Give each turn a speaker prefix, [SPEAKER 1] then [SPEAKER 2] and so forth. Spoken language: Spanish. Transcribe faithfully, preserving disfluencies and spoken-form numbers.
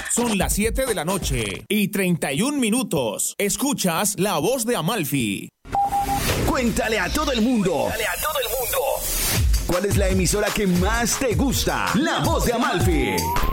[SPEAKER 1] Son las siete de la noche y treinta y un minutos. Escuchas La Voz de Amalfi.
[SPEAKER 2] Cuéntale a todo el mundo. Cuéntale a todo el mundo. ¿Cuál es la emisora que más te gusta? La Voz de Amalfi.